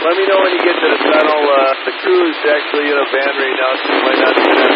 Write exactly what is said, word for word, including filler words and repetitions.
let me know when you get to the tunnel. Uh, the crew is actually in a van right now, so you might not see that.